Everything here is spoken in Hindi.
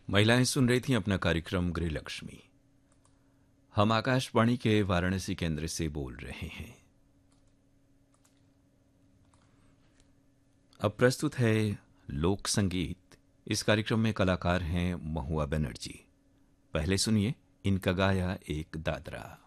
महिलाएं सुन रही थीं अपना कार्यक्रम गृह लक्ष्मी। हम आकाशवाणी के वाराणसी केंद्र से बोल रहे हैं। अब प्रस्तुत है लोक संगीत। इस कार्यक्रम में कलाकार हैं महुआ बनर्जी। पहले सुनिए इनका गाया एक दादरा।